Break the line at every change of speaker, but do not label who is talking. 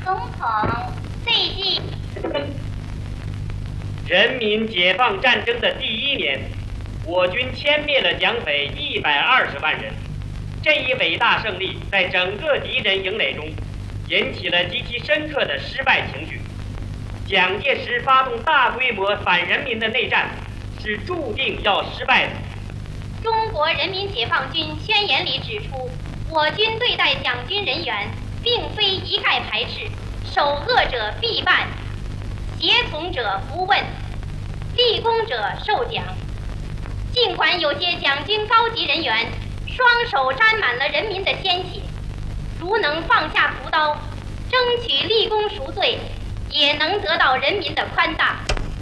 总统，最近
人民解放战争的第1年，我军歼灭了蒋匪120万人。这一伟大胜利在整个敌人营垒中引起了极其深刻的失败情绪。蒋介石发动大规模反人民的内战，是注定要失败的。
中国人民解放军宣言里指出，我军对待蒋军人员，并非一概排斥，首恶者必办，胁从者不问，立功者受奖。尽管有些蒋军高级人员双手沾满了人民的鲜血，如能放下屠刀，争取立功赎罪，也能得到人民的宽大。